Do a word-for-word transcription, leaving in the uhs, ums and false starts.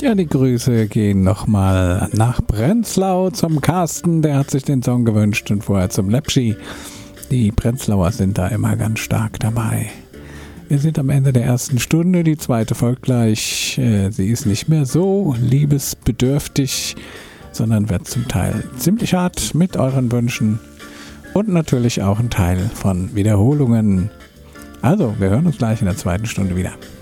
Ja, die Grüße gehen nochmal nach Prenzlau zum Carsten, der hat sich den Song gewünscht, und vorher zum Lepschi. Die Prenzlauer sind da immer ganz stark dabei. Wir sind am Ende der ersten Stunde, die zweite folgt gleich. Sie ist nicht mehr so liebesbedürftig, sondern wird zum Teil ziemlich hart mit euren Wünschen und natürlich auch ein Teil von Wiederholungen. Also, wir hören uns gleich in der zweiten Stunde wieder.